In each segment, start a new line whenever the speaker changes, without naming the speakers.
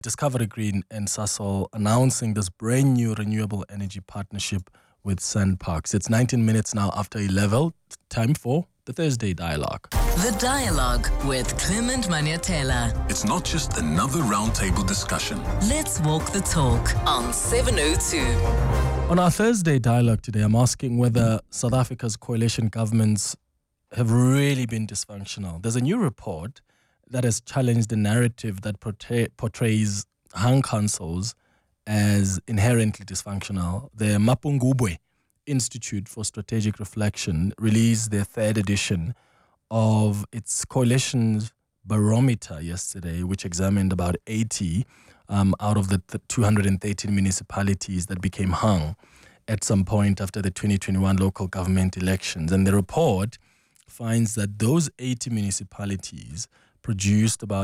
Discovery Green and Sasol announcing this brand new renewable energy partnership with SandParks. It's 19 minutes now after 11. Time for the Thursday Dialogue.
The Dialogue with Clement Maniatela.
It's not just another roundtable discussion.
Let's walk the talk on 702.
On our Thursday Dialogue today, I'm asking whether South Africa's coalition governments have really been dysfunctional. There's a new report that has challenged the narrative that portrays hung councils as inherently dysfunctional. The Mapungubwe Institute for Strategic Reflection released their third edition of its coalition barometer yesterday, which examined about 80 out of the 213 municipalities that became hung at some point after the 2021 local government elections. And the report finds that those 80 municipalities produced about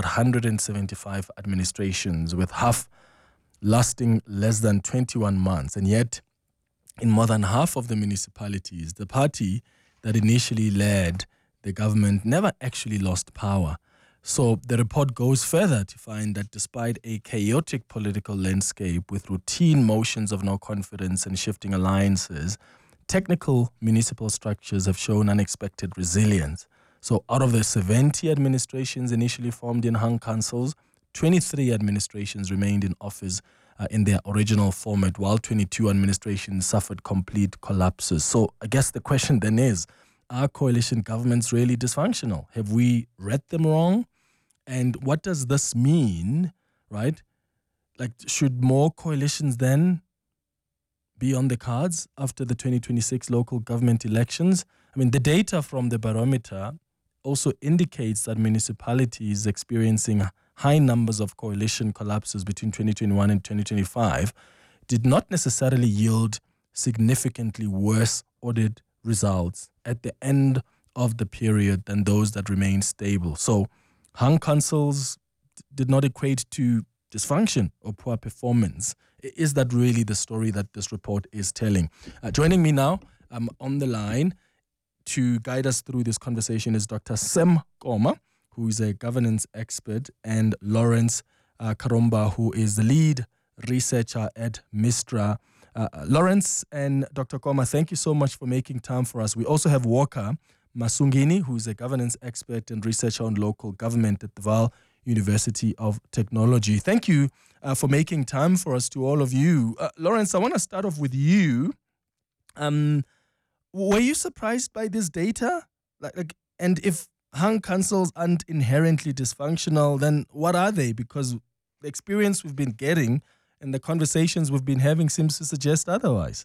175 administrations, with half lasting less than 21 months. And yet, in more than half of the municipalities, the party that initially led the government never actually lost power. So the report goes further to find that despite a chaotic political landscape with routine motions of no confidence and shifting alliances, technical municipal structures have shown unexpected resilience. So out of the 70 administrations initially formed in hung councils, 23 administrations remained in office in their original format, while 22 administrations suffered complete collapses. So I guess the question then is, are coalition governments really dysfunctional? Have we read them wrong? And what does this mean, right? Like, should more coalitions then be on the cards after the 2026 local government elections? I mean, the data from the barometer also indicates that municipalities experiencing high numbers of coalition collapses between 2021 and 2025 did not necessarily yield significantly worse audit results at the end of the period than those that remained stable. So hung councils did not equate to dysfunction or poor performance. Is that really the story that this report is telling? Joining me now on the line to guide us through this conversation is Dr. Sem Koma, who is a governance expert, and Lawrence Karomba, who is the lead researcher at Mistra. Lawrence and Dr. Koma, thank you so much for making time for us. We also have Walker Masungini, who is a governance expert and researcher on local government at the Vaal University of Technology. Thank you for making time for us, to all of you. Lawrence, I want to start off with you. Were you surprised by this data? And if hung councils aren't inherently dysfunctional, then what are they? Because the experience we've been getting and the conversations we've been having seems to suggest otherwise.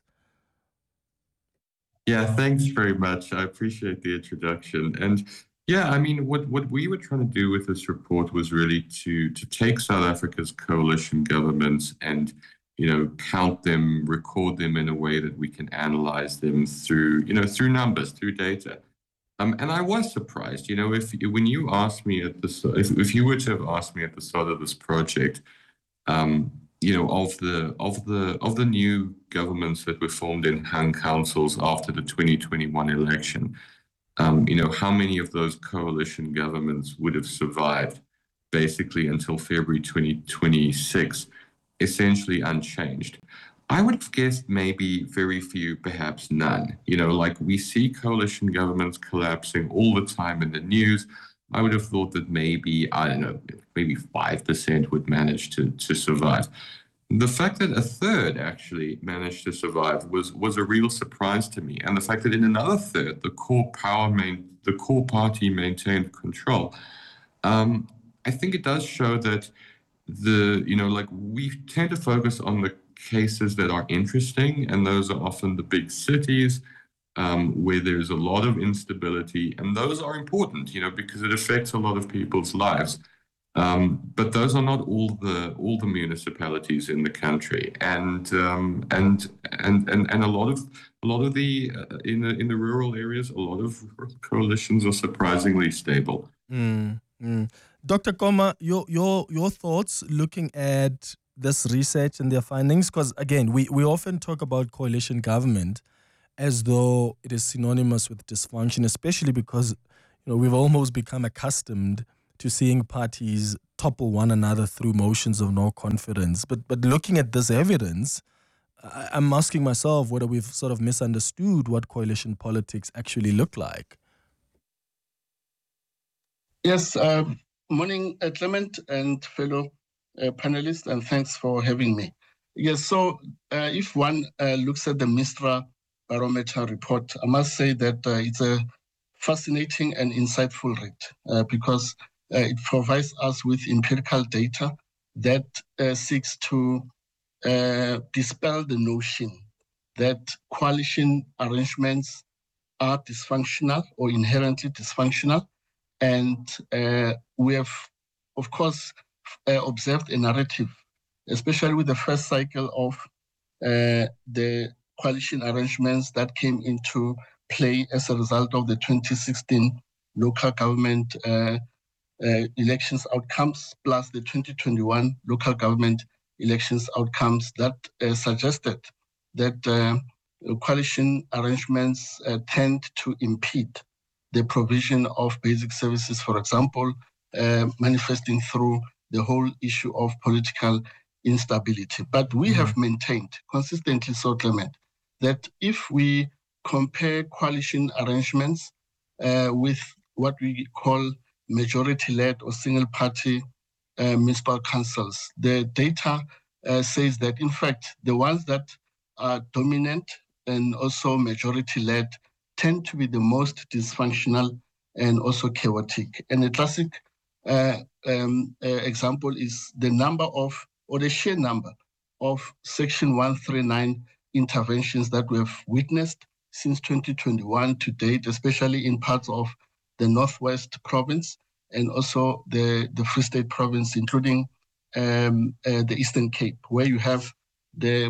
Yeah, thanks very much. I appreciate the introduction. And yeah, I mean, what we were trying to do with this report was really to take South Africa's coalition governments and, count them, record them in a way that we can analyze them through numbers, through data. And I was surprised, when you asked me if you were to have asked me at the start of this project, of the new governments that were formed in hung councils after the 2021 election, how many of those coalition governments would have survived basically until February 2026, essentially unchanged. I would have guessed maybe very few, perhaps none. We see coalition governments collapsing all the time in the news. I would have thought that maybe 5% would manage to survive. The fact that a third actually managed to survive was a real surprise to me. And the fact that in another third, the core party maintained control. I think it does show that we tend to focus on the cases that are interesting, and those are often the big cities where there's a lot of instability, and those are important, because it affects a lot of people's lives. But those are not all the municipalities in the country, and a lot of the in the rural areas, a lot of coalitions are surprisingly stable.
Dr. Koma, your thoughts looking at this research and their findings? Because again, we often talk about coalition government as though it is synonymous with dysfunction, especially because we've almost become accustomed to seeing parties topple one another through motions of no confidence. But looking at this evidence, I'm asking myself whether we've sort of misunderstood what coalition politics actually look like.
Yes, morning, Clement and fellow panelists, and thanks for having me. Yes, so if one looks at the Mistra Barometer report, I must say that it's a fascinating and insightful read because it provides us with empirical data that seeks to dispel the notion that coalition arrangements are dysfunctional or inherently dysfunctional. And we have, of course, observed a narrative, especially with the first cycle of the coalition arrangements that came into play as a result of the 2016 local government elections outcomes, plus the 2021 local government elections outcomes that suggested that coalition arrangements tend to impede the provision of basic services, for example, manifesting through the whole issue of political instability. But we have maintained consistently, so Clement, that if we compare coalition arrangements with what we call majority-led or single-party municipal councils, the data says that, in fact, the ones that are dominant and also majority-led tend to be the most dysfunctional and also chaotic. And a classic example is the number of, or the sheer number of Section 139 interventions that we have witnessed since 2021 to date, especially in parts of the Northwest Province and also the Free State Province, including the Eastern Cape, where you have the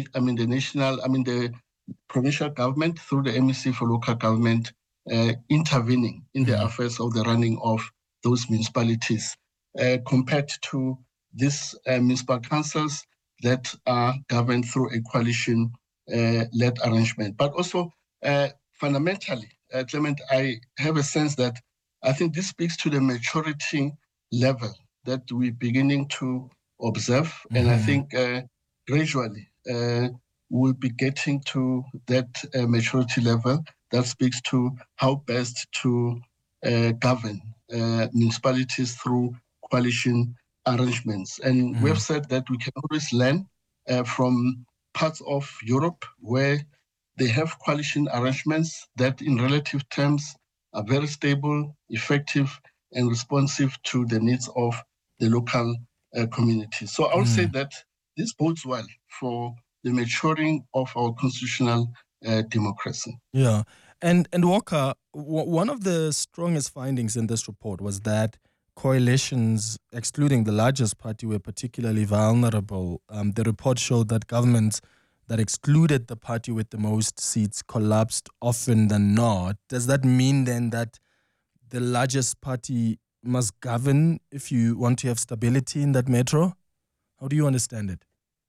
provincial government through the MEC for local government intervening in the affairs of the running of those municipalities, compared to these municipal councils that are governed through a coalition-led arrangement. But also, fundamentally, Clement, I have a sense that I think this speaks to the maturity level that we're beginning to observe, and I think gradually we'll be getting to that maturity level that speaks to how best to govern municipalities through coalition arrangements. And we have said that we can always learn from parts of Europe where they have coalition arrangements that in relative terms are very stable, effective, and responsive to the needs of the local community. So I would say that this bodes well for the maturing of our constitutional democracy.
Yeah. And Walker, one of the strongest findings in this report was that coalitions, excluding the largest party, were particularly vulnerable. The report showed that governments that excluded the party with the most seats collapsed often than not. Does that mean then that the largest party must govern if you want to have stability in that metro? How do you understand it?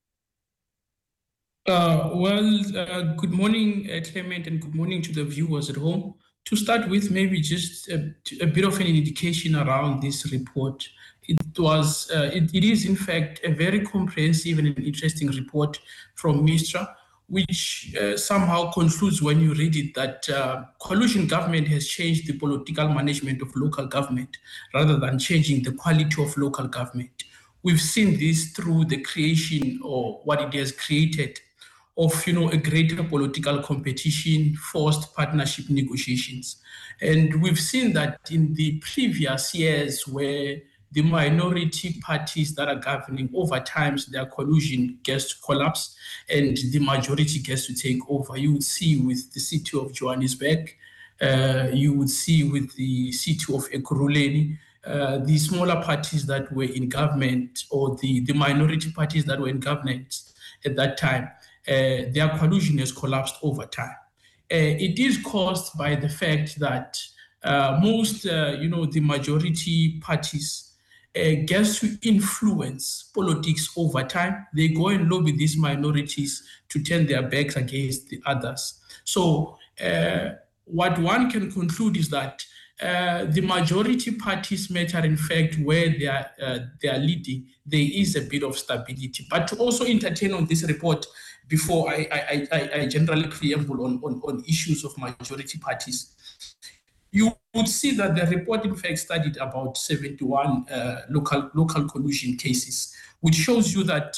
Good morning, Clement, and good morning to the viewers at home. To start with, maybe just a bit of an indication around this report. It is in fact a very comprehensive and interesting report from Mistra, which somehow concludes when you read it that coalition government has changed the political management of local government rather than changing the quality of local government. We've seen this through the creation or what it has created of a greater political competition, forced partnership negotiations. And we've seen that in the previous years where the minority parties that are governing, over time, their coalition gets to collapse and the majority gets to take over. You would see with the city of Johannesburg, you would see with the city of Ekurhuleni, the smaller parties that were in government or the minority parties that were in government at that time, their coalition has collapsed over time. It is caused by the fact that most, the majority parties gets to influence politics over time. They go and lobby these minorities to turn their backs against the others. So what one can conclude is that the majority parties matter, in fact, where they are leading, there is a bit of stability. But to also entertain on this report, before I generally preamble on issues of majority parties, you would see that the report, in fact, studied about 71 local collusion cases, which shows you that,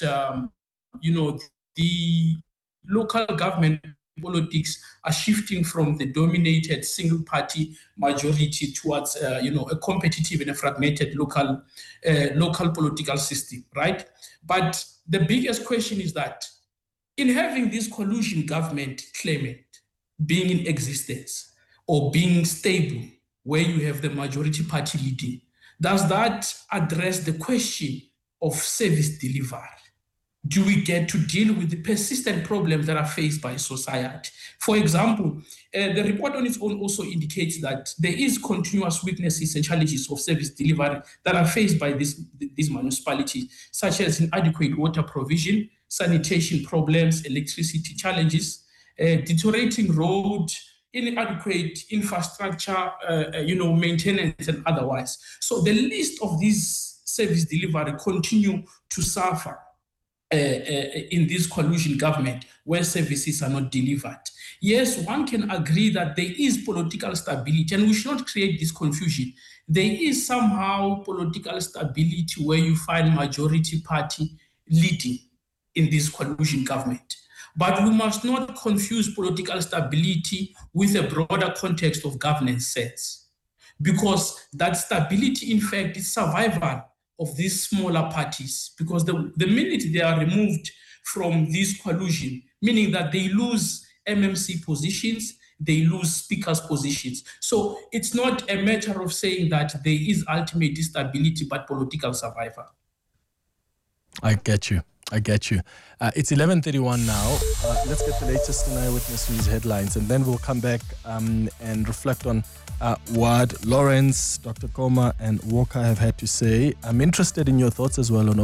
the local government politics are shifting from the dominated single-party majority towards, a competitive and a fragmented local political system, right? But the biggest question is that in having this collusion government claimant being in existence or being stable, where you have the majority party leading, does that address the question of service delivery? Do we get to deal with the persistent problems that are faced by society? For example, the report on its own also indicates that there is continuous weaknesses and challenges of service delivery that are faced by these municipalities, such as inadequate water provision, sanitation problems, electricity challenges, deteriorating road, inadequate infrastructure, maintenance and otherwise. So the list of these service delivery continue to suffer in this coalition government where services are not delivered. Yes, one can agree that there is political stability, and we should not create this confusion. There is somehow political stability where you find majority party leading in this coalition government. But we must not confuse political stability with a broader context of governance sense, because that stability, in fact, is survival of these smaller parties, because the minute they are removed from this coalition, meaning that they lose MMC positions, they lose speakers' positions. So it's not a matter of saying that there is ultimate stability, but political survival.
I get you. It's 11:31 now. Let's get the latest in Eyewitness News headlines, and then we'll come back and reflect on what Lawrence, Dr. Koma, and Walker have had to say. I'm interested in your thoughts as well on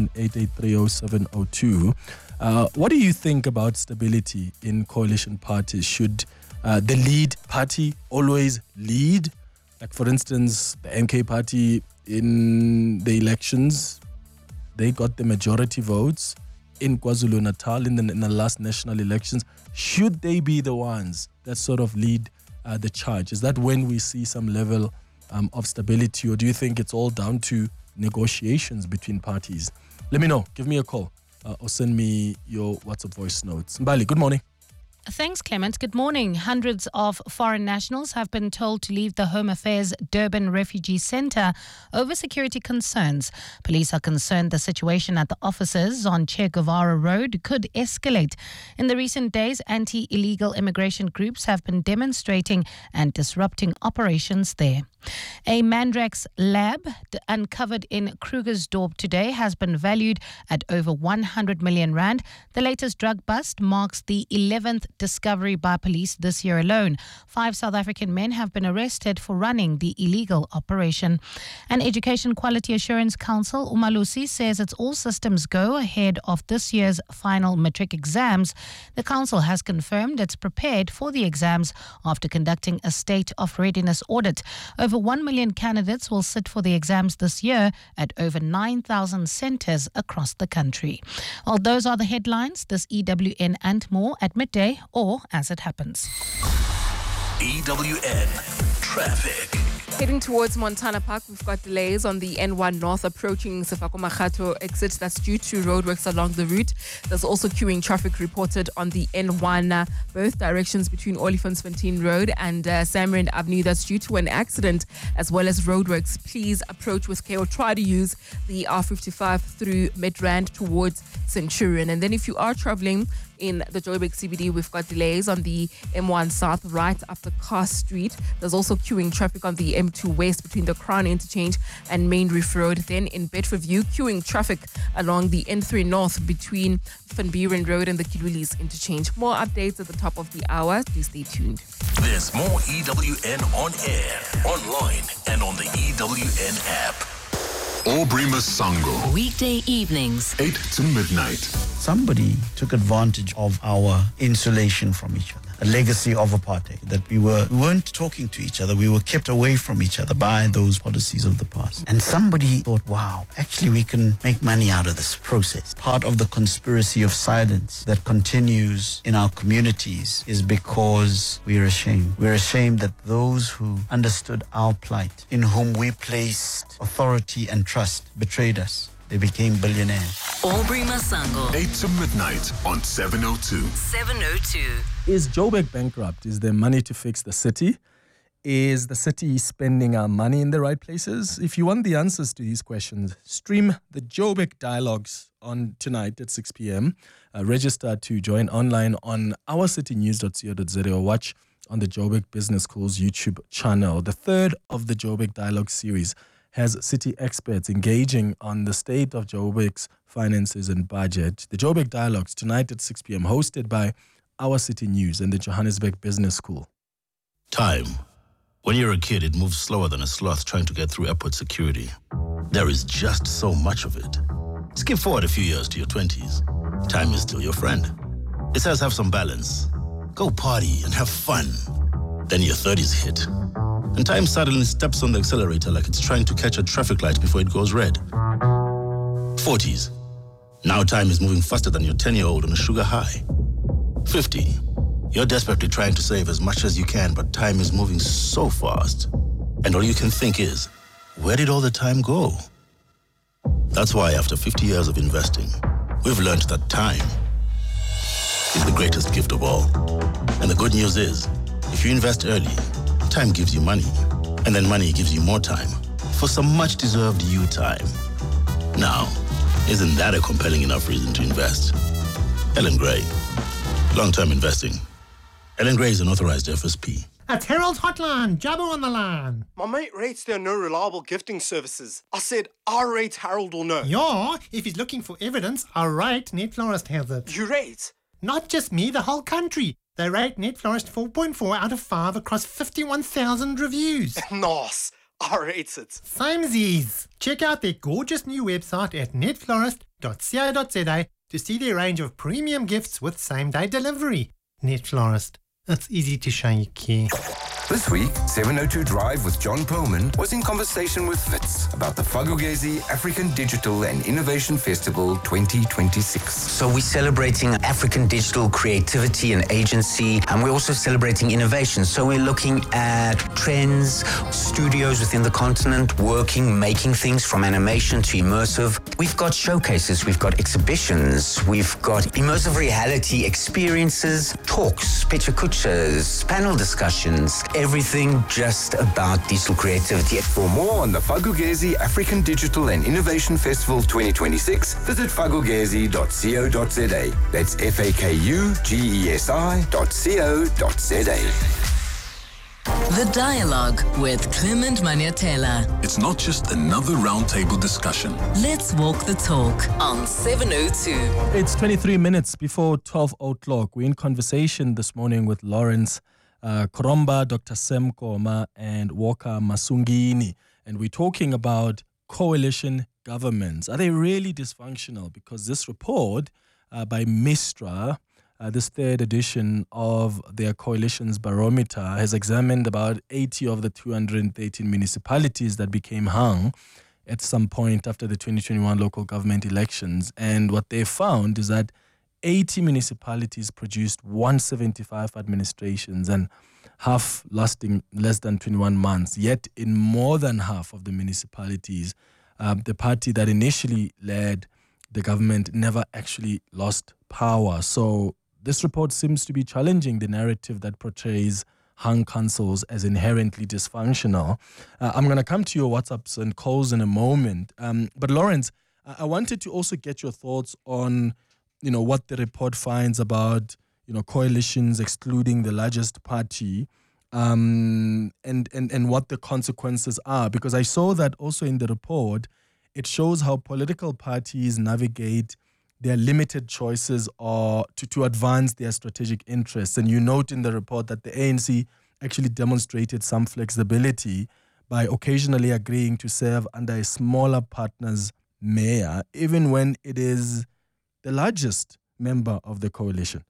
011-883-0702. What do you think about stability in coalition parties? Should the lead party always lead? Like, for instance, the NK party in the elections, they got the majority votes in KwaZulu-Natal in the last national elections. Should they be the ones that sort of lead the charge? Is that when we see some level of stability, or do you think it's all down to negotiations between parties? Let me know. Give me a call or send me your WhatsApp voice notes. Mbali, good morning.
Thanks, Clement. Good morning. Hundreds of foreign nationals have been told to leave the Home Affairs Durban Refugee Centre over security concerns. Police are concerned the situation at the offices on Che Guevara Road could escalate. In the recent days, anti-illegal immigration groups have been demonstrating and disrupting operations there. A Mandrax lab uncovered in Krugersdorp today has been valued at over 100 million rand. The latest drug bust marks the 11th discovery by police this year alone. 5 South African men have been arrested for running the illegal operation. An Education Quality Assurance Council, Umalusi, says it's all systems go ahead of this year's final matric exams. The council has confirmed it's prepared for the exams after conducting a state of readiness audit. Over 1 million candidates will sit for the exams this year at over 9,000 centres across the country. Well, those are the headlines. This EWN and more at midday or as it happens.
EWN Traffic.
Heading towards Montana Park, we've got delays on the N1 North approaching Sefako Makhato exit. That's due to roadworks along the route. There's also queuing traffic reported on the N1, both directions between Olifantsfontein Road and Samrand Avenue. That's due to an accident as well as roadworks. Please approach with care or try to use the R55 through Midrand towards Centurion. And then if you are traveling in the Joburg CBD, we've got delays on the M1 South right up the Car Street. There's also queuing traffic on the M2 West between the Crown Interchange and Main Reef Road. Then in Bedfordview, queuing traffic along the N3 North between Van Buren Road and the Kilwilis Interchange. More updates at the top of the hour. Please stay tuned.
There's more EWN on air, online, and on the EWN app. Aubrey Masango.
Weekday evenings.
8 to midnight.
Somebody took advantage of our insulation from each other, a legacy of apartheid, that we weren't talking to each other. We were kept away from each other by those policies of the past. And somebody thought, wow, actually we can make money out of this process. Part of the conspiracy of silence that continues in our communities is because we're ashamed. We're ashamed that those who understood our plight, in whom we placed authority and trust, betrayed us. They became billionaires.
Aubrey Masango.
8 to midnight on 702.
702.
Is Joburg bankrupt? Is there money to fix the city? Is the city spending our money in the right places? If you want the answers to these questions, stream the Joburg Dialogues on tonight at 6 p.m. Register to join online on ourcitynews.co.za or watch on the Joburg Business School's YouTube channel. The third of the Joburg Dialogue series has city experts engaging on the state of Joburg's finances and budget. The Joburg Dialogues tonight at 6 p.m. hosted by Our City News and the Johannesburg Business School.
Time. When you're a kid, it moves slower than a sloth trying to get through airport security. There is just so much of it. Skip forward a few years to your 20s. Time is still your friend. It says have some balance. Go party and have fun. Then your 30s hit. And time suddenly steps on the accelerator like it's trying to catch a traffic light before it goes red. 40s. Now time is moving faster than your 10-year-old on a sugar high. 50. You're desperately trying to save as much as you can, but time is moving so fast. And all you can think is, where did all the time go? That's why after 50 years of investing, we've learned that time is the greatest gift of all. And the good news is, if you invest early, time gives you money, and then money gives you more time for some much-deserved you time. Now, isn't that a compelling enough reason to invest? Ellen Gray, long-term investing. Ellen Gray is an authorized FSP.
It's Harold's Hotline, Jabba on the line.
My mate rates there are no reliable gifting services. I said, I rate Harold will know.
Yeah, if he's looking for evidence, I rate Net Florist has it.
You rate?
Not just me, the whole country. They rate Net Florist 4.4 out of 5 across 51,000 reviews.
Nice. I rate it.
Samesies. Check out their gorgeous new website at netflorist.co.za to see their range of premium gifts with same-day delivery. Net Florist. It's easy to show you care.
This week, 702 Drive with John Perlman was in conversation with Fitz about the Fagogezi African Digital and Innovation Festival 2026.
So we're celebrating African digital creativity and agency, and we're also celebrating innovation. So we're looking at trends, studios within the continent, making things from animation to immersive. We've got showcases, we've got exhibitions, we've got immersive reality experiences, talks, picture kuchas, panel discussions, everything just about digital creativity.
For more on the Fagogezi African Digital and Innovation Festival 2026, visit fagogezi.co.za. That's FAKUGESI.co.za.
The Dialogue with Clement Maniatela.
It's not just another roundtable discussion.
Let's walk the talk on 702.
It's 23 minutes before 12 o'clock. We're in conversation this morning with Lawrence Koromba, Dr. Sem Koma, and Walker Masungini. And we're talking about coalition governments. Are they really dysfunctional? Because this report by Mistra, this third edition of their coalition's barometer, has examined about 80 of the 213 municipalities that became hung at some point after the 2021 local government elections. And what they found is that 80 municipalities produced 175 administrations, and half lasting less than 21 months. Yet in more than half of the municipalities, the party that initially led the government never actually lost power. So this report seems to be challenging the narrative that portrays hung councils as inherently dysfunctional. I'm going to come to your WhatsApps and calls in a moment. But Lawrence, I wanted to also get your thoughts on what the report finds about, coalitions excluding the largest party, and what the consequences are. Because I saw that also in the report, it shows how political parties navigate their limited choices or to advance their strategic interests. And you note in the report that the ANC actually demonstrated some flexibility by occasionally agreeing to serve under a smaller partner's mayor, even when it is the largest member of the coalition?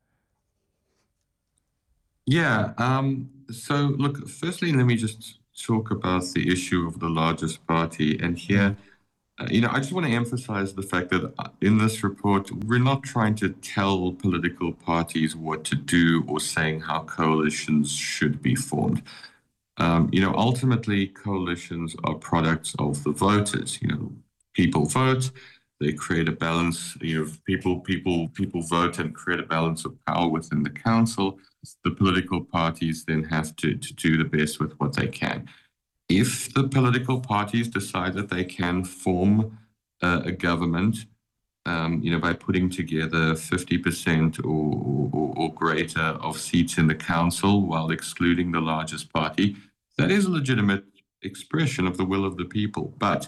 Yeah. So, look, firstly, let me just talk about the issue of the largest party. And here, I just want to emphasize the fact that in this report, we're not trying to tell political parties what to do or saying how coalitions should be formed. Ultimately, coalitions are products of the voters. People vote, they create a balance. People vote and create a balance of power within the council. The political parties then have to do the best with what they can. If the political parties decide that they can form a government, by putting together 50% or greater of seats in the council while excluding the largest party, that is a legitimate expression of the will of the people. But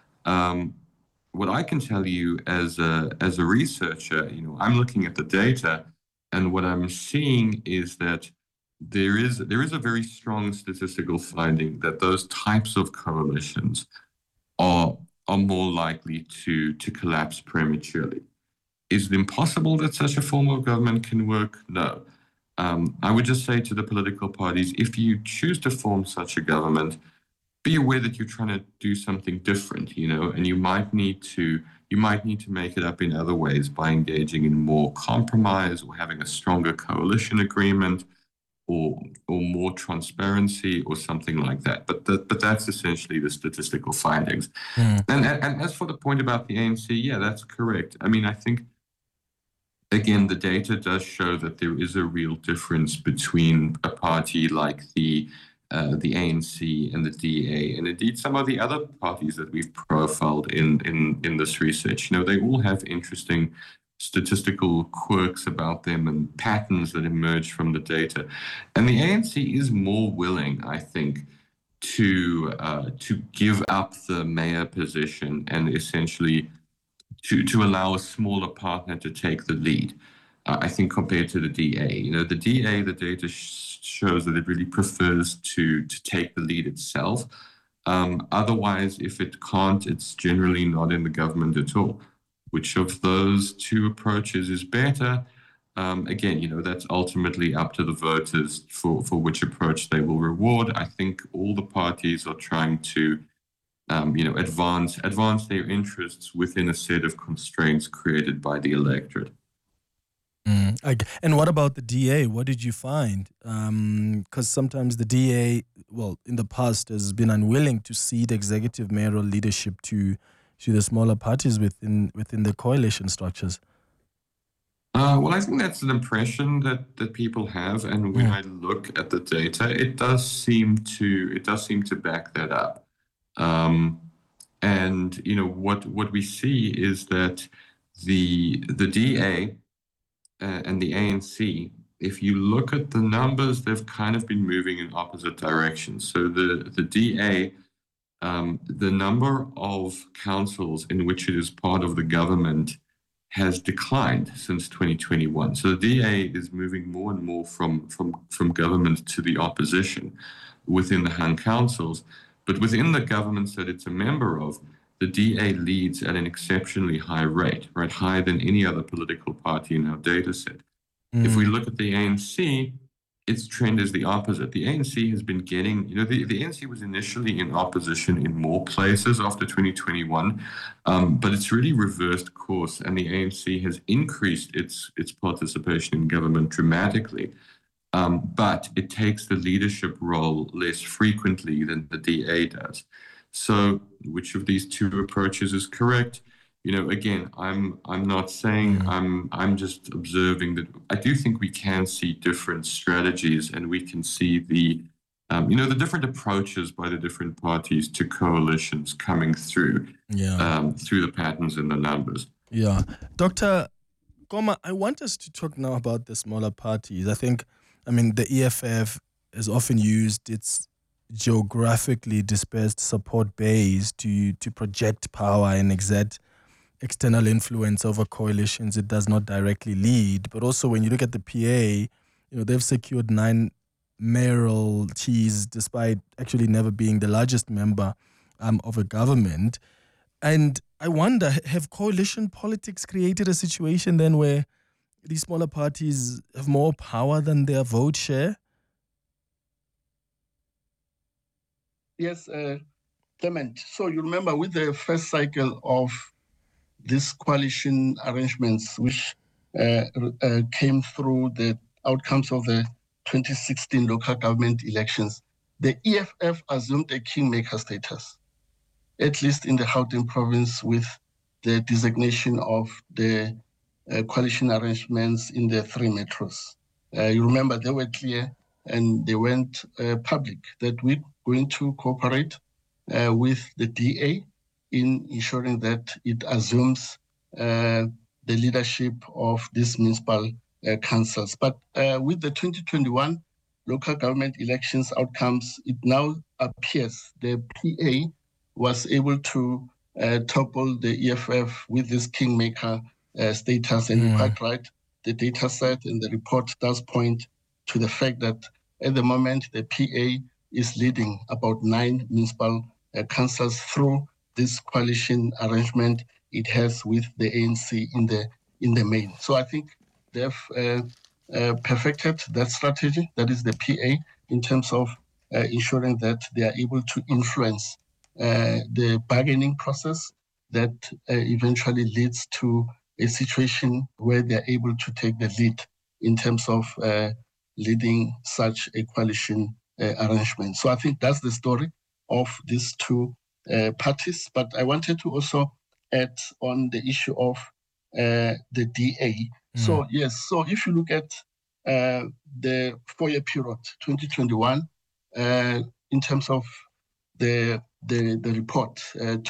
what I can tell you as a researcher, I'm looking at the data, and what I'm seeing is that there is a very strong statistical finding that those types of coalitions are more likely to collapse prematurely. Is it impossible that such a form of government can work? No. I would just say to the political parties, if you choose to form such a government, be aware that you're trying to do something different, and you might need to make it up in other ways by engaging in more compromise or having a stronger coalition agreement or more transparency or something like that. But that's essentially the statistical findings. And as for the point about the ANC, yeah, that's correct. I mean, I think, again, the data does show that there is a real difference between a party like the ANC and the DA, and indeed some of the other parties that we've profiled in this research. They all have interesting statistical quirks about them and patterns that emerge from the data. And the ANC is more willing, I think, to give up the mayor position and essentially to allow a smaller partner to take the lead, I think, compared to the DA. The DA, the data shows that it really prefers to take the lead itself. Otherwise, if it can't, it's generally not in the government at all. Which of those two approaches is better? Again, that's ultimately up to the voters for which approach they will reward. I think all the parties are trying to, advance their interests within a set of constraints created by the electorate.
And what about the DA? What did you find? Because sometimes the DA, in the past, has been unwilling to cede executive mayoral leadership to the smaller parties within the coalition structures.
Well, I think that's an impression that people have, and when I look at the data, it does seem to back that up. And what we see is that the DA and the ANC, if you look at the numbers, they've kind of been moving in opposite directions. So the DA, the number of councils in which it is part of the government has declined since 2021. So the DA is moving more and more from government to the opposition within the hung councils. But within the governments that it's a member of, the DA leads at an exceptionally high rate, right? Higher than any other political party in our data set. If we look at the ANC, its trend is the opposite. The ANC has been getting, the ANC was initially in opposition in more places after 2021, but it's really reversed course, and the ANC has increased its participation in government dramatically. But it takes the leadership role less frequently than the DA does. So which of these two approaches is correct? Again, I'm not saying, I'm just observing that I do think we can see different strategies, and we can see the different approaches by the different parties to coalitions coming through the patterns and the numbers.
Yeah. Dr. Goma, I want us to talk now about the smaller parties. The EFF has often used its geographically dispersed support base to project power and exert external influence over coalitions it does not directly lead. But also when you look at the PA, they've secured 9 mayoral cheese, despite actually never being the largest member of a government. And I wonder, have coalition politics created a situation then where these smaller parties have more power than their vote share?
Yes, Clement. So you remember with the first cycle of this coalition arrangements, which came through the outcomes of the 2016 local government elections, the EFF assumed a kingmaker status, at least in the Gauteng province, with the designation of the coalition arrangements in the 3 metros. You remember they were clear and they went public that we're going to cooperate with the DA in ensuring that it assumes the leadership of these municipal councils. But with the 2021 local government elections outcomes, it now appears the PA was able to topple the EFF with this kingmaker status. And you're quite right, the data set and the report does point to the fact that at the moment the PA is leading about 9 municipal councils through this coalition arrangement it has with the ANC in the main. So I think they've perfected that strategy, that is the PA, in terms of ensuring that they are able to influence the bargaining process that eventually leads to a situation where they're able to take the lead in terms of leading such a coalition arrangement. So I think that's the story of these 2 parties. But I wanted to also add on the issue of the DA. So yes, so if you look at the 4-year period, 2021, in terms of the report to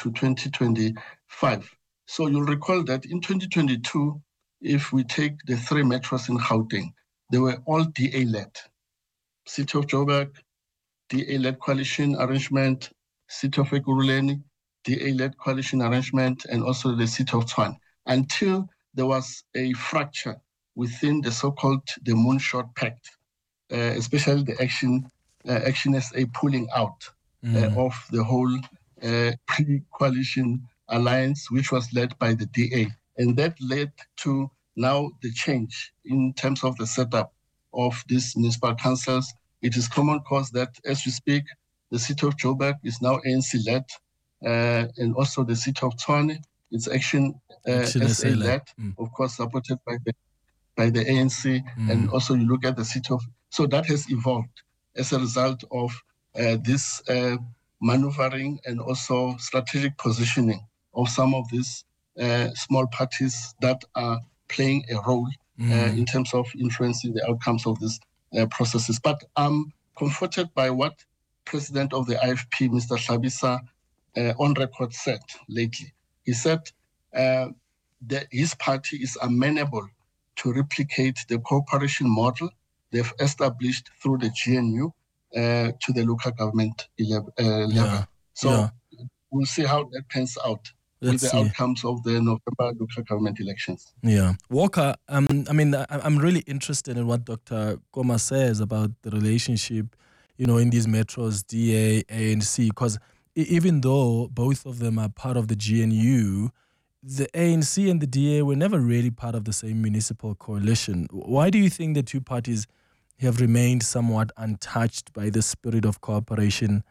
2025. So you'll recall that in 2022, if we take the 3 metros in Gauteng, they were all DA-led. City of Joburg, DA-led coalition arrangement, City of Ekurhuleni, DA-led coalition arrangement, and also the City of Tshwane, until there was a fracture within the so-called the Moonshot Pact, especially the Action SA pulling out of the whole pre-coalition alliance, which was led by the DA. And that led to now the change in terms of the setup of these municipal councils. It is common cause that as we speak, the City of Joburg is now ANC-led, and also the City of Tshwane, it's Action SA-led, of course supported by the ANC, and also you look at the City of... So that has evolved as a result of this maneuvering and also strategic positioning of some of these small parties that are playing a role in terms of influencing the outcomes of these processes. But I'm comforted by what President of the IFP, Mr. Hlabisa, on record said lately. He said that his party is amenable to replicate the cooperation model they've established through the GNU to the local government level. So we'll see how that pans out with the outcomes of the November local government elections.
Yeah. Walker, I mean, I'm really interested in what Dr. Koma says about the relationship, in these metros, DA, ANC, because even though both of them are part of the GNU, the ANC and the DA were never really part of the same municipal coalition. Why do you think the 2 parties have remained somewhat untouched by the spirit of cooperation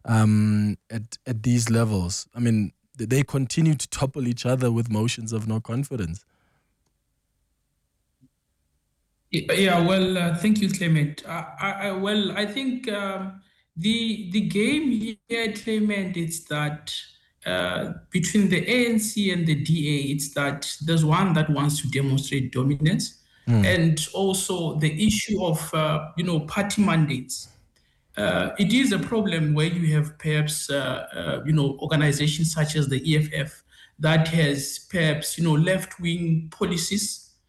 at these levels? I mean, they continue to topple each other with motions of no confidence.
Yeah, well, thank you, Clement. I think the game here, Clement, is that between the ANC and the DA, it's that there's one that wants to demonstrate dominance, and also the issue of party mandates. It is a problem where you have perhaps organizations such as the EFF that has perhaps left-wing policies.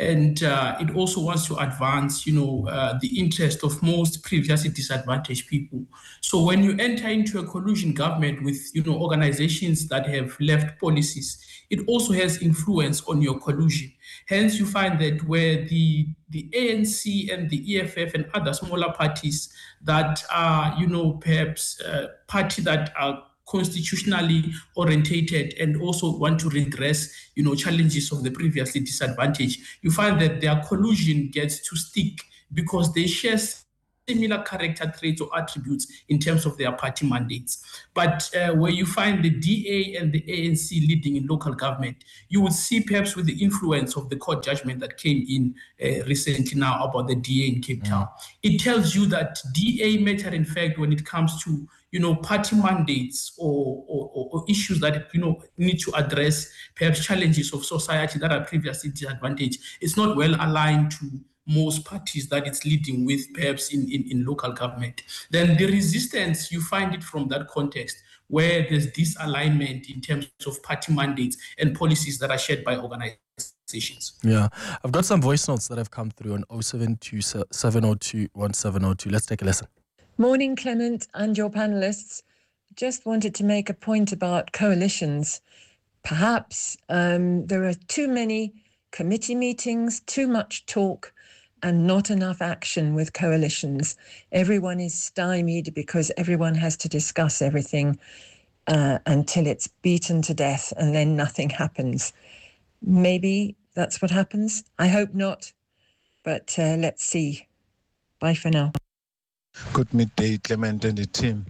And it also wants to advance, the interest of most previously disadvantaged people. So when you enter into a coalition government with, organizations that have left policies, it also has influence on your coalition. Hence, you find that where the ANC and the EFF and other smaller parties that are, perhaps party that are constitutionally orientated and also want to redress, challenges of the previously disadvantaged, you find that their collusion gets to stick because they share similar character traits or attributes in terms of their party mandates. But where you find the DA and the ANC leading in local government, you would see perhaps with the influence of the court judgment that came in recently now about the DA in Cape Town. It tells you that DA matter, in fact, when it comes to party mandates or issues that need to address perhaps challenges of society that are previously disadvantaged. It's not well aligned to most parties that it's leading with, perhaps in local government. Then the resistance, you find it from that context where there's disalignment in terms of party mandates and policies that are shared by organizations.
Yeah, I've got some voice notes that have come through on 072 702 1702. Let's take a listen.
Morning, Clement and your panelists. Just wanted to make a point about coalitions. Perhaps there are too many committee meetings, too much talk, and not enough action with coalitions. Everyone is stymied because everyone has to discuss everything until it's beaten to death and then nothing happens. Maybe that's what happens. I hope not, but let's see. Bye for now.
Good midday, Clement and the team.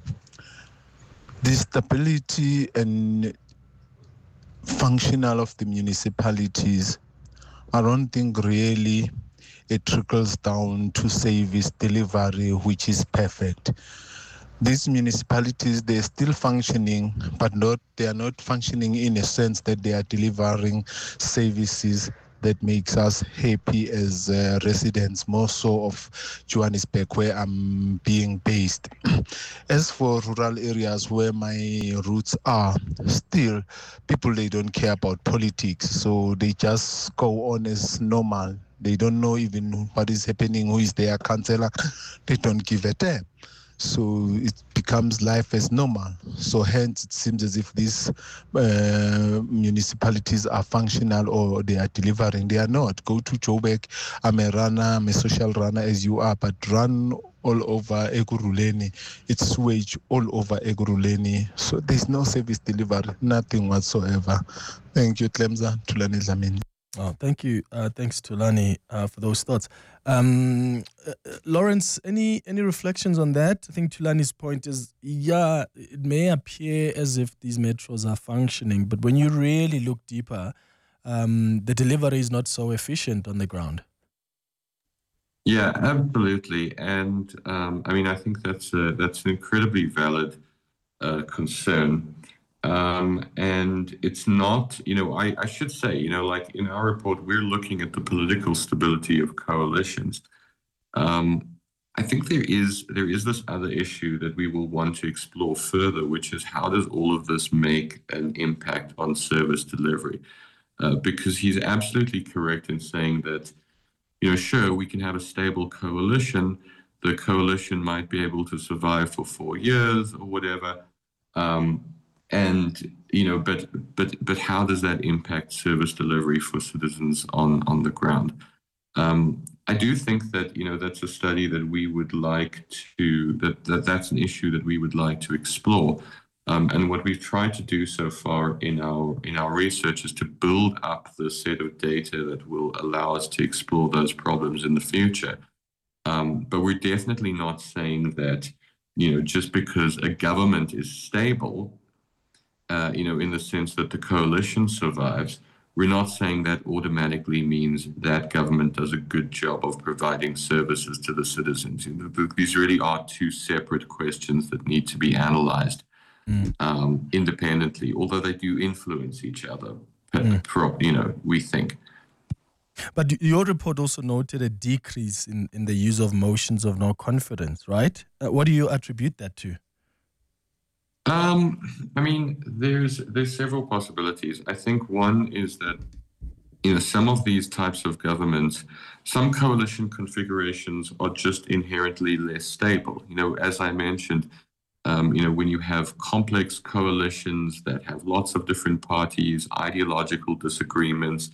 The stability and functional of the municipalities, I don't think really it trickles down to service delivery, which is perfect. These municipalities, they're still functioning, but they are not functioning in a sense that they are delivering services that makes us happy as residents, more so of Johannesburg, where I'm being based. As for rural areas where my roots are, still, people, they don't care about politics, so they just go on as normal. They don't know even what is happening, who is their councillor. They don't give a damn. So it becomes life as normal. So hence it seems as if these municipalities are functional or they are delivering. They are not. Go to Joburg. I'm a runner, I'm a social runner as you are, but run all over Ekurhuleni. It's sewage all over Ekurhuleni. So there's no service delivery, nothing whatsoever. Thank you, Tlemza. Tulani Dlamini.
Oh, thank you. Thanks, Tulani, for those thoughts. Lawrence, any reflections on that? I think Tulani's point is, yeah, it may appear as if these metros are functioning, but when you really look deeper, the delivery is not so efficient on the ground.
Yeah, absolutely. And I think that's an incredibly valid concern. And it's not, I should say, like in our report, we're looking at the political stability of coalitions. I think there is this other issue that we will want to explore further, which is how does all of this make an impact on service delivery? Because he's absolutely correct in saying that, sure, we can have a stable coalition. The coalition might be able to survive for 4 years or whatever. But how does that impact service delivery for citizens on the ground? I do think that that's a study that we would like to that's an issue that we would like to explore. And what we've tried to do so far in our research is to build up the set of data that will allow us to explore those problems in the future. But we're definitely not saying that just because a government is stable, in the sense that the coalition survives, we're not saying that automatically means that government does a good job of providing services to the citizens. These really are two separate questions that need to be analyzed independently, although they do influence each other, we think.
But your report also noted a decrease in the use of motions of no confidence, right? What do you attribute that to?
There's several possibilities. I think one is that some of these types of governments, some coalition configurations are just inherently less stable. As I mentioned, when you have complex coalitions that have lots of different parties, ideological disagreements,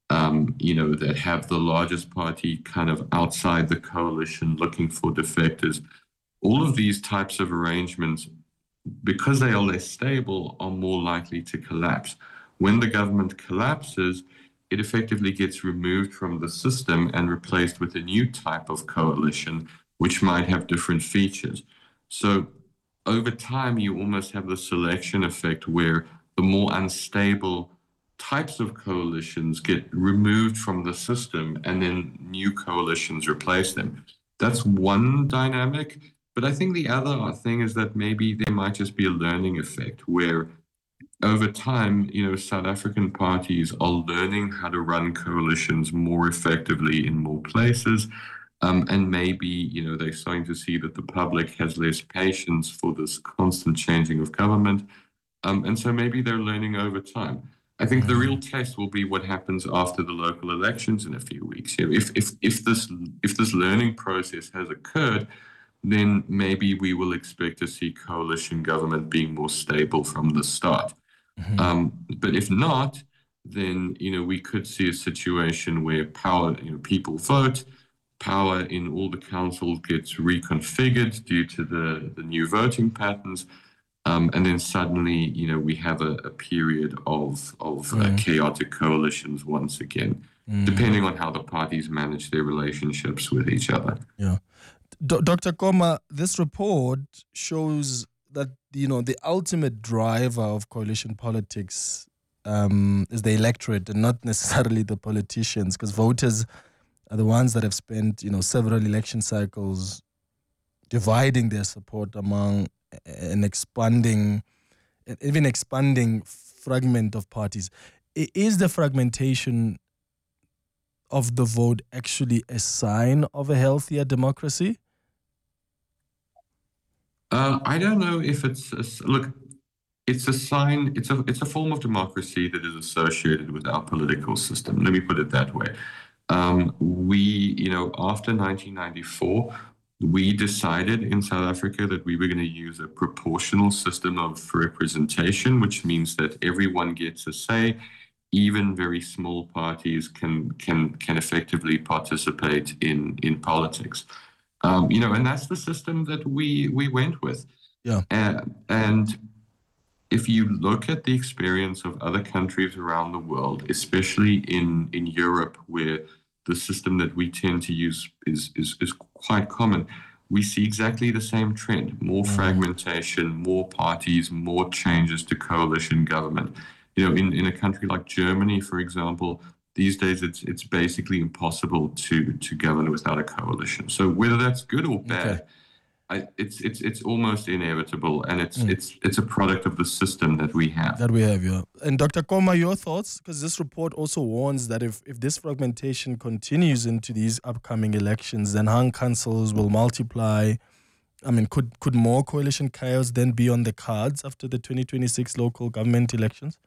that have the largest party kind of outside the coalition looking for defectors, all of these types of arrangements, because they are less stable, are more likely to collapse. When the government collapses, it effectively gets removed from the system and replaced with a new type of coalition, which might have different features. So over time, you almost have the selection effect where the more unstable types of coalitions get removed from the system and then new coalitions replace them. That's one dynamic. But I think the other thing is that maybe there might just be a learning effect where over time, South African parties are learning how to run coalitions more effectively in more places. And maybe, they're starting to see that the public has less patience for this constant changing of government. And so maybe they're learning over time. I think the real test will be what happens after the local elections in a few weeks. If this learning process has occurred, then maybe we will expect to see coalition government being more stable from the start. But if not, then, we could see a situation where power, people vote, power in all the councils gets reconfigured due to the new voting patterns. And then suddenly, we have a period of chaotic coalitions once again, depending on how the parties manage their relationships with each other.
Yeah. Dr. Koma, this report shows that, the ultimate driver of coalition politics is the electorate and not necessarily the politicians, because voters are the ones that have spent, several election cycles dividing their support among an expanding fragment of parties. Is the fragmentation of the vote actually a sign of a healthier democracy?
I don't know if it's a sign. It's a form of democracy that is associated with our political system. Let me put it that way. After 1994, we decided in South Africa that we were going to use a proportional system of representation, which means that everyone gets a say. Even very small parties can effectively participate in politics. And that's the system that we went with.
Yeah.
And if you look at the experience of other countries around the world, especially in Europe, where the system that we tend to use is quite common, we see exactly the same trend: more fragmentation, more parties, more changes to coalition government. In a country like Germany, for example, these days it's basically impossible to govern without a coalition. So whether that's good or bad, it's almost inevitable, and it's a product of the system that we have.
Yeah. And Dr. Koma, your thoughts? Because this report also warns that if this fragmentation continues into these upcoming elections, then hung councils will multiply. I mean, could more coalition chaos then be on the cards after the 2026 local government elections?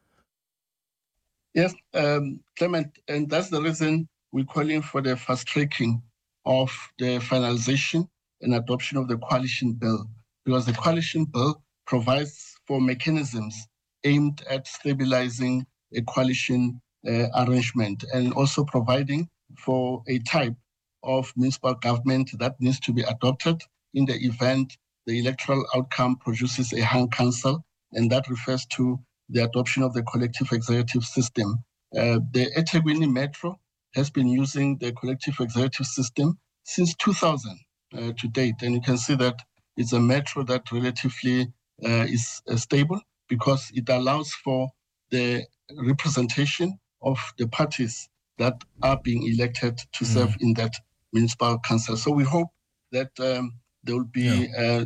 Yes, Clement, and that's the reason we're calling for the fast tracking of the finalization and adoption of the coalition bill, because the coalition bill provides for mechanisms aimed at stabilizing a coalition arrangement and also providing for a type of municipal government that needs to be adopted in the event the electoral outcome produces a hung council, and that refers to the adoption of the collective executive system. The eThekwini Metro has been using the collective executive system since 2000 to date, and you can see that it's a metro that relatively is stable because it allows for the representation of the parties that are being elected to serve in that municipal council. So we hope that there will be a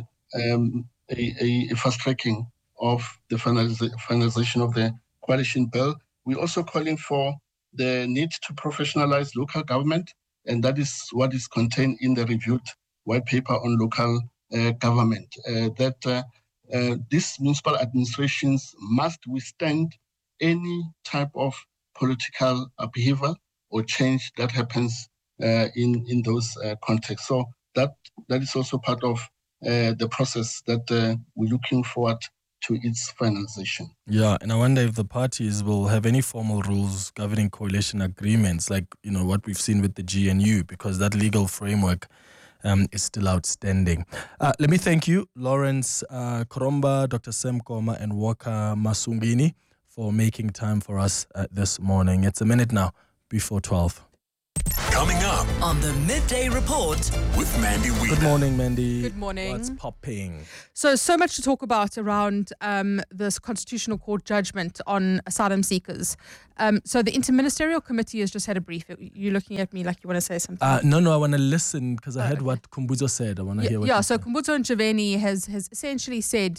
fast tracking of the finalization of the coalition bill. We're also calling for the need to professionalize local government, and that is what is contained in the reviewed white paper on local government, that these municipal administrations must withstand any type of political behavior or change that happens in those contexts. So that is also part of the process that we're looking forward to its finalization.
Yeah, and I wonder if the parties will have any formal rules governing coalition agreements, like what we've seen with the GNU, because that legal framework is still outstanding. Let me thank you, Lawrence Koromba, Dr. Sam Koma, and Walker Masungini for making time for us this morning. It's a minute now before 12.
Coming up
on the Midday Report
with Mandy Wiener.
Good morning, Mandy.
Good morning.
What's popping?
So much to talk about around this Constitutional Court judgment on asylum seekers. So the Interministerial Committee has just had a brief. You're looking at me like you want to say something.
No, I want to listen because I heard what Kumbuzo said. I want to hear what
so Kumbuzo Ntshavheni has essentially said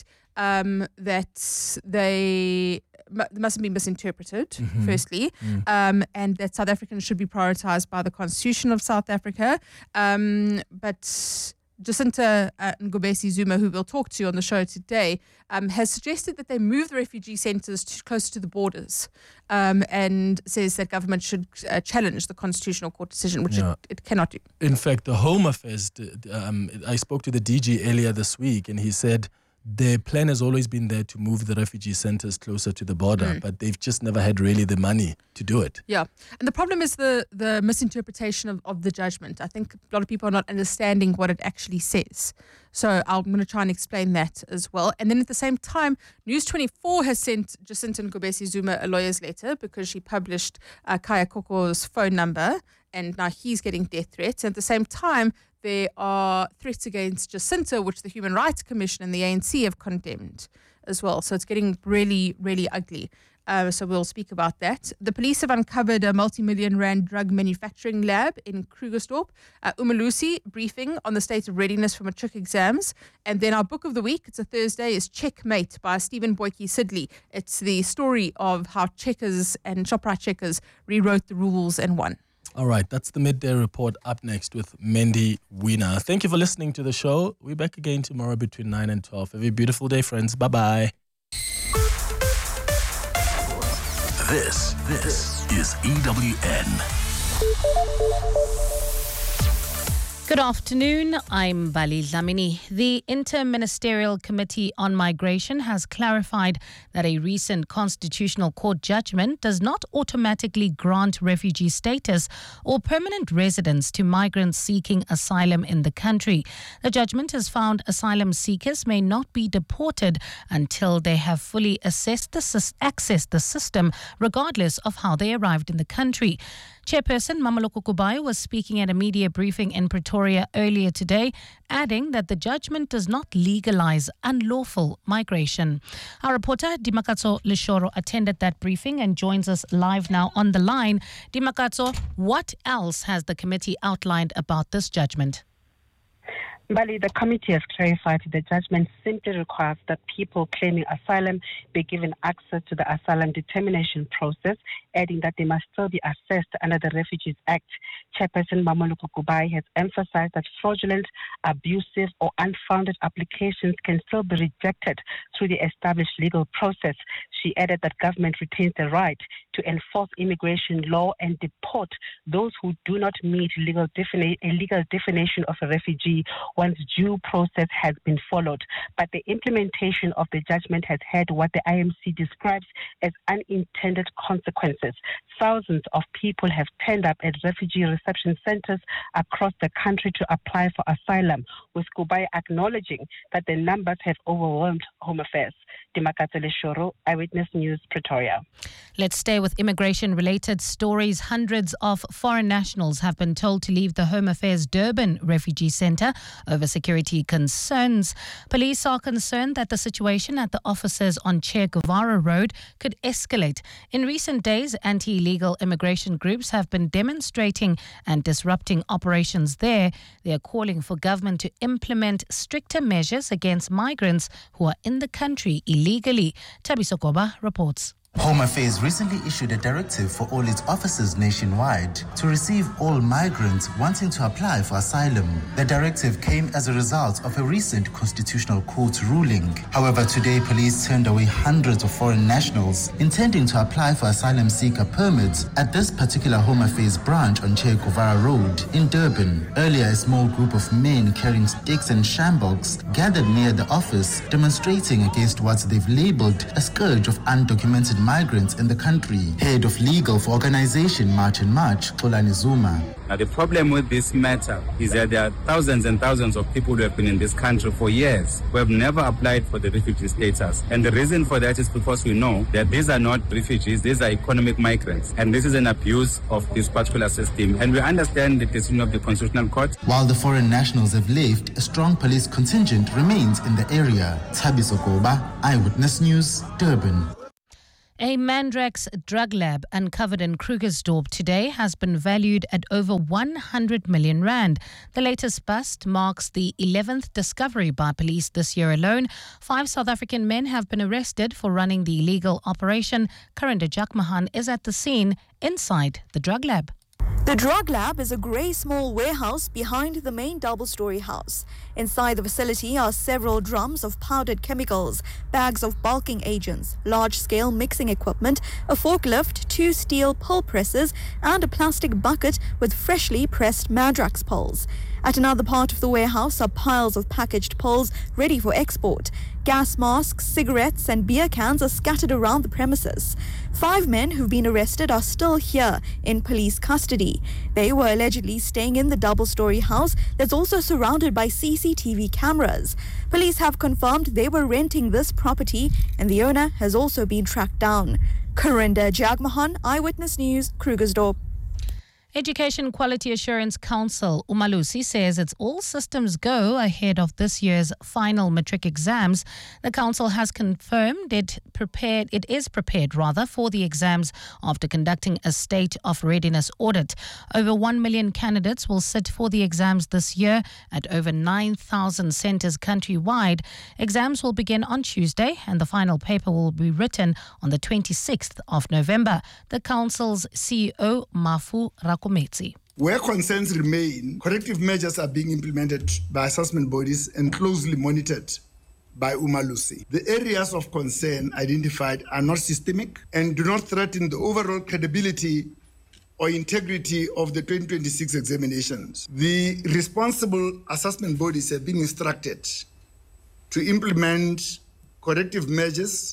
that they mustn't be misinterpreted, firstly, and that South Africans should be prioritized by the Constitution of South Africa. But Jacinta Ngobesi Zuma, who we'll talk to on the show today, has suggested that they move the refugee centres closer to the borders, and says that government should challenge the Constitutional Court decision, which it cannot do.
In fact, the Home Affairs, I spoke to the DG earlier this week, and he said the plan has always been there to move the refugee centres closer to the border, but they've just never had really the money to do it.
Yeah, and the problem is the misinterpretation of the judgment. I think a lot of people are not understanding what it actually says. So I'm going to try and explain that as well. And then at the same time, News 24 has sent Jacinta Ngobesi Zuma a lawyer's letter because she published Kaya Koko's phone number, and now he's getting death threats. And at the same time, there are threats against Jacinta, which the Human Rights Commission and the ANC have condemned as well. So it's getting really, really ugly. So we'll speak about that. The police have uncovered a multi-million rand drug manufacturing lab in Krugersdorp. Umalusi briefing on the state of readiness for matric exams. And then our book of the week, it's a Thursday, is Checkmate by Stephen Boyke Sidley. It's the story of how checkers and ShopRite checkers rewrote the rules and won.
All right, that's the Midday Report. Up next with Mandy Wiener. Thank you for listening to the show. We're back again tomorrow between 9 and 12. Have a beautiful day, friends. Bye-bye.
This is EWN.
Good afternoon, I'm Bali Dlamini. The Interministerial Committee on Migration has clarified that a recent Constitutional Court judgment does not automatically grant refugee status or permanent residence to migrants seeking asylum in the country. The judgment has found asylum seekers may not be deported until they have fully accessed the system, regardless of how they arrived in the country. Chairperson Mameloko Kubayi was speaking at a media briefing in Pretoria earlier today, adding that the judgment does not legalize unlawful migration. Our reporter Dimakatso Leshoro attended that briefing and joins us live now on the line. Dimakatso, what else has the committee outlined about this judgment?
Bali, the committee has clarified the judgment simply requires that people claiming asylum be given access to the asylum determination process, adding that they must still be assessed under the Refugees Act. Chairperson Mameloko Kubayi has emphasized that fraudulent, abusive or unfounded applications can still be rejected through the established legal process. She added that government retains the right to enforce immigration law and deport those who do not meet a legal definition of a refugee once due process has been followed. But the implementation of the judgment has had what the IMC describes as unintended consequences. Thousands of people have turned up at refugee reception centers across the country to apply for asylum, with Kubayi acknowledging that the numbers have overwhelmed Home Affairs. Dimakatso Leshoro, Eyewitness News, Pretoria.
Let's stay with immigration-related stories. Hundreds of foreign nationals have been told to leave the Home Affairs Durban Refugee Centre over security concerns. Police are concerned that the situation at the offices on Che Guevara Road could escalate. In recent days, anti-illegal immigration groups have been demonstrating and disrupting operations there. They are calling for government to implement stricter measures against migrants who are in the country illegally. Tabiso Koba reports.
Home Affairs recently issued a directive for all its offices nationwide to receive all migrants wanting to apply for asylum. The directive came as a result of a recent Constitutional Court ruling. However, today police turned away hundreds of foreign nationals intending to apply for asylum seeker permits at this particular Home Affairs branch on Che Guevara Road in Durban. Earlier, a small group of men carrying sticks and shambox gathered near the office, demonstrating against what they've labelled a scourge of undocumented migrants in the country. Head of Legal for Organization March and March, Xolani Zuma.
Now, the problem with this matter is that there are thousands and thousands of people who have been in this country for years who have never applied for the refugee status. And the reason for that is because we know that these are not refugees, these are economic migrants. And this is an abuse of this particular system. And we understand the decision of the Constitutional Court.
While the foreign nationals have left, a strong police contingent remains in the area. Thabiso Goba, Eyewitness News, Durban.
A Mandrax drug lab uncovered in Krugersdorp today has been valued at over 100 million rand. The latest bust marks the 11th discovery by police this year alone. 5 South African men have been arrested for running the illegal operation. Karinda Jakmahan is at the scene inside the drug lab.
The drug lab is a grey small warehouse behind the main double-storey house. Inside the facility are several drums of powdered chemicals, bags of bulking agents, large-scale mixing equipment, a forklift, 2 steel pole presses, and a plastic bucket with freshly pressed Mandrax poles. At another part of the warehouse are piles of packaged poles ready for export. Gas masks, cigarettes and beer cans are scattered around the premises. 5 men who've been arrested are still here in police custody. They were allegedly staying in the double-storey house that's also surrounded by CCTV cameras. Police have confirmed they were renting this property and the owner has also been tracked down. Karinda Jagmohan, Eyewitness News, Krugersdorp.
Education Quality Assurance Council, Umalusi, says it's all systems go ahead of this year's final matric exams. The council has confirmed it is prepared for the exams after conducting a state of readiness audit. Over 1 million candidates will sit for the exams this year at over 9,000 centres countrywide. Exams will begin on Tuesday and the final paper will be written on the 26th of November. The council's CEO, Mafu Rakometse.
Where concerns remain, corrective measures are being implemented by assessment bodies and closely monitored by Umalusi. The areas of concern identified are not systemic and do not threaten the overall credibility or integrity of the 2026 examinations. The responsible assessment bodies have been instructed to implement corrective measures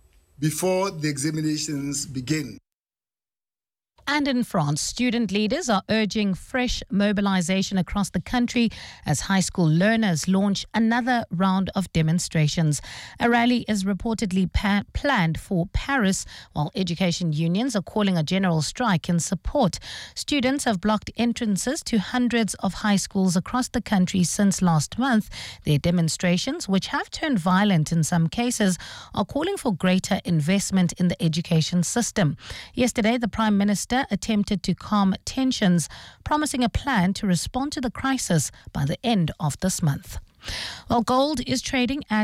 before the examinations begin.
And in France, student leaders are urging fresh mobilization across the country as high school learners launch another round of demonstrations. A rally is reportedly planned for Paris, while education unions are calling a general strike in support. Students have blocked entrances to hundreds of high schools across the country since last month. Their demonstrations, which have turned violent in some cases, are calling for greater investment in the education system. Yesterday, the Prime Minister attempted to calm tensions, promising a plan to respond to the crisis by the end of this month. Well, gold is trading at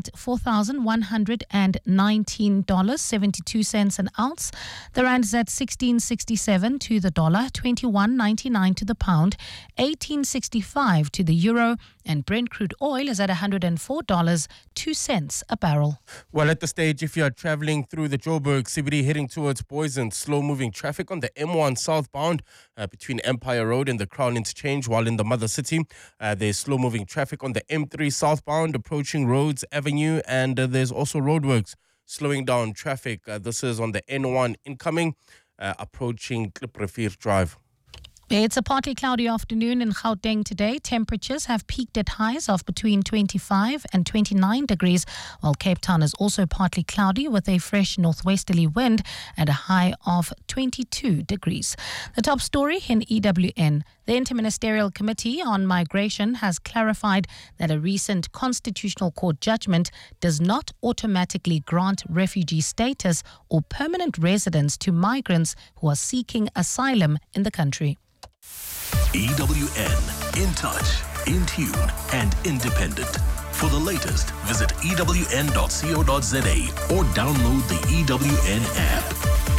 $4,119.72 an ounce. The rand is at 16.67 to the dollar, 21.99 to the pound, 18.65 to the euro, and Brent crude oil is at $104.02 a barrel.
Well, at the stage, if you are traveling through the Joburg CBD heading towards Boysen, slow-moving traffic on the M1 southbound between Empire Road and the Crown Interchange, while in the Mother City, there's slow-moving traffic on the M3 southbound approaching Rhodes Avenue, and there's also roadworks slowing down traffic. This is on the N1 incoming, approaching Kliprefir Drive.
It's a partly cloudy afternoon in Gauteng today. Temperatures have peaked at highs of between 25 and 29 degrees, while Cape Town is also partly cloudy with a fresh northwesterly wind at a high of 22 degrees. The top story in EWN. The Interministerial Committee on Migration has clarified that a recent Constitutional Court judgment does not automatically grant refugee status or permanent residence to migrants who are seeking asylum in the country.
EWN, in touch, in tune, and independent. For the latest, visit ewn.co.za or download the EWN app.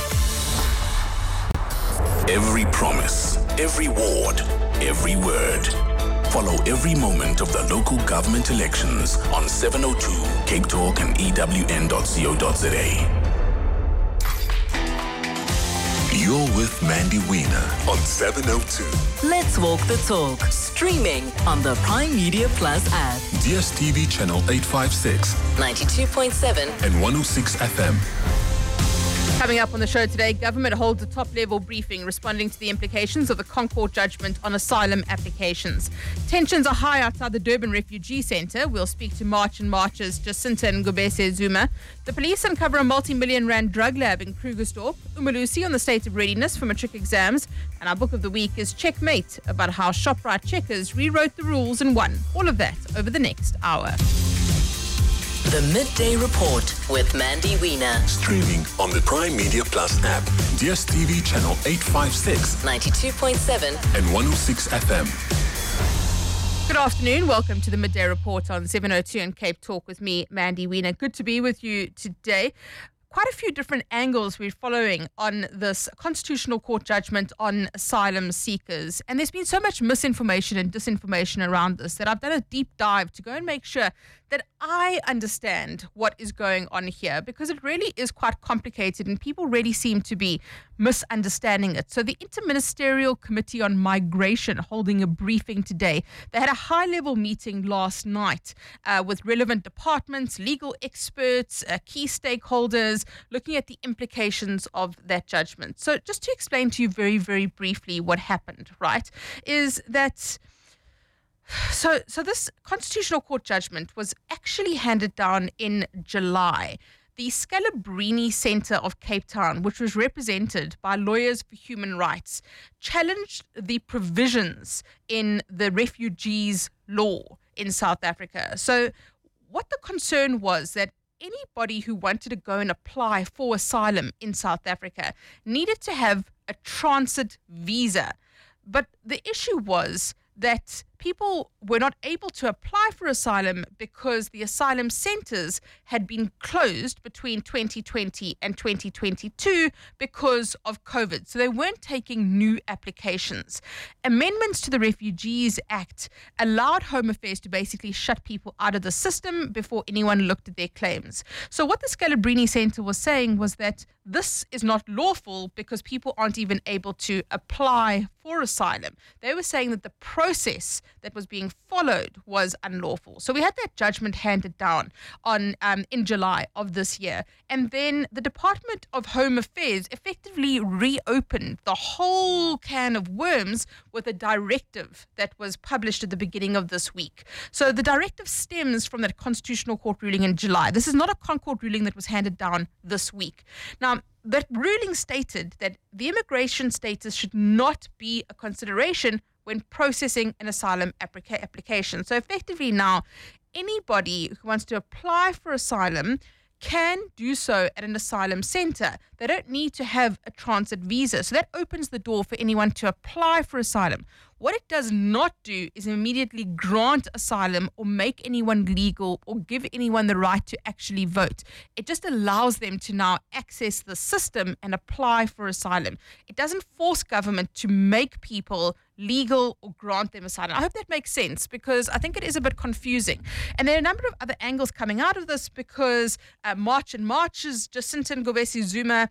Every promise, every ward, every word. Follow every moment of the local government elections on 702 Cape Talk and ewn.co.za. You're with Mandy Wiener on 702.
Let's walk the talk. Streaming on the Prime Media Plus app.
DSTV channel 856,
92.7
and 106 FM.
Coming up on the show today, government holds a top-level briefing responding to the implications of the Concord judgment on asylum applications. Tensions are high outside the Durban Refugee Centre. We'll speak to March and March's Jacinta Ngobese Zuma. The police uncover a multi-million rand drug lab in Krugersdorp. Umalusi on the state of readiness for matric exams. And our book of the week is Checkmate, about how ShopRite checkers rewrote the rules and won. All of that over the next hour.
The Midday Report with Mandy Wiener.
Streaming on the Prime Media Plus app, DSTV channel 856,
92.7
and 106 FM.
Good afternoon. Welcome to the Midday Report on 702 and Cape Talk with me, Mandy Wiener. Good to be with you today. Quite a few different angles we're following on this Constitutional Court judgment on asylum seekers. And there's been so much misinformation and disinformation around this that I've done a deep dive to go and make sure that I understand what is going on here, because it really is quite complicated and people really seem to be misunderstanding it. So the Interministerial Committee on Migration holding a briefing today. They had a high-level meeting last night with relevant departments, legal experts, key stakeholders, looking at the implications of that judgment. So just to explain to you very, very briefly what happened, right, is that So this Constitutional Court judgment was actually handed down in July. The Scalabrini Centre of Cape Town, which was represented by Lawyers for Human Rights, challenged the provisions in the refugees law in South Africa. So what the concern was that anybody who wanted to go and apply for asylum in South Africa needed to have a transit visa. But the issue was that people were not able to apply for asylum because the asylum centres had been closed between 2020 and 2022 because of COVID. So they weren't taking new applications. Amendments to the Refugees Act allowed Home Affairs to basically shut people out of the system before anyone looked at their claims. So what the Scalabrini Centre was saying was that this is not lawful because people aren't even able to apply for asylum. They were saying that the process that was being followed was unlawful. So we had that judgment handed down on in July of this year. And then the Department of Home Affairs effectively reopened the whole can of worms with a directive that was published at the beginning of this week. So the directive stems from that Constitutional Court ruling in July. This is not a Concord ruling that was handed down this week. Now, that ruling stated that the immigration status should not be a consideration when processing an asylum application. So effectively now, anybody who wants to apply for asylum can do so at an asylum centre. They don't need to have a transit visa. So that opens the door for anyone to apply for asylum. What it does not do is immediately grant asylum or make anyone legal or give anyone the right to actually vote. It just allows them to now access the system and apply for asylum. It doesn't force government to make people legal or grant them asylum. I hope that makes sense, because I think it is a bit confusing. And there are a number of other angles coming out of this, because March and March's Jacinta Ngobese Zuma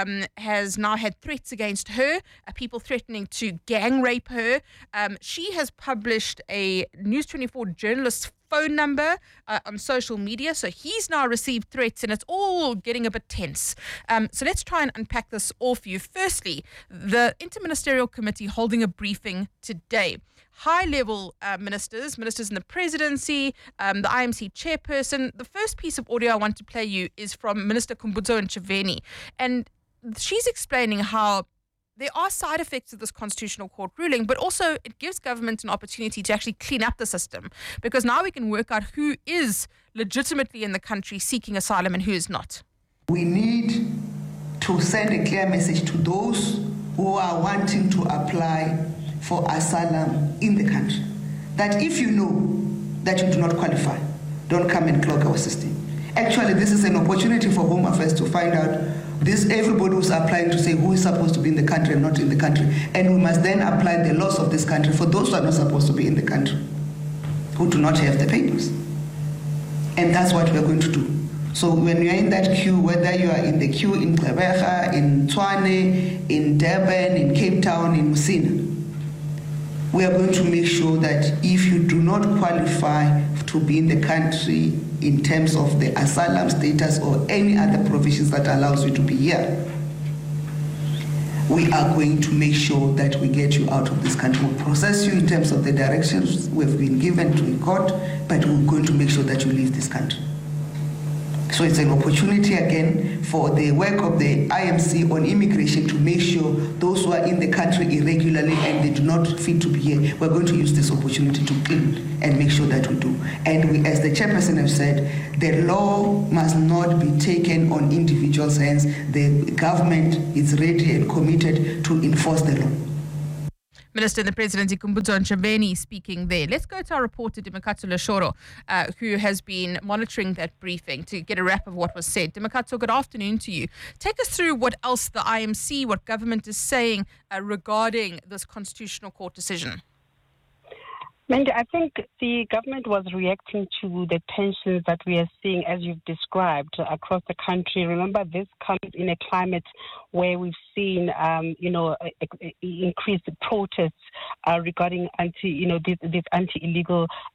has now had threats against her, people threatening to gang rape her. She has published a News 24 journalist's phone number on social media. So he's now received threats, and it's all getting a bit tense. So let's try and unpack this all for you. Firstly, the Interministerial Committee holding a briefing today. High-level ministers in the presidency, the IMC chairperson. The first piece of audio I want to play you is from Minister Khumbudzo Ntshavheni. And she's explaining how there are side effects of this Constitutional Court ruling, but also it gives government an opportunity to actually clean up the system, because now we can work out who is legitimately in the country seeking asylum and who is not.
We need to send a clear message to those who are wanting to apply for asylum in the country, that if you know that you do not qualify, Don't come and clog our system. Actually, this is an opportunity for Home Affairs to find out everybody who's applying to say who is supposed to be in the country and not in the country. And we must then apply the laws of this country for those who are not supposed to be in the country, who do not have the papers. And that's what we're going to do. So when you're in that queue, whether you are in the queue in Gqeberha, in Tshwane, in Durban, in Cape Town, in Musina, we are going to make sure that if you do not qualify to be in the country in terms of the asylum status or any other provisions that allows you to be here, we are going to make sure that we get you out of this country. We'll process you in terms of the directions we've been given to the court, but we're going to make sure that you leave this country. So it's an opportunity again for the work of the IMC on immigration to make sure those who are in the country irregularly and they do not fit to be here, we're going to use this opportunity to clean and make sure that we do. And we, as the chairperson have said, the law must not be taken on individuals' hands. The government is ready and committed to enforce the law.
Minister and the President Ikumbutso Ntshavheni speaking there. Let's go to our reporter, Dimakatso Leshoro, who has been monitoring that briefing to get a wrap of what was said. Dimakatso, good afternoon to you. Take us through what else the IMC, what government is saying regarding this Constitutional Court decision.
Mandy, I think the government was reacting to the tensions that we are seeing, as you've described, across the country. Remember, this comes in a climate where we've seen, increased protests regarding these anti-illegal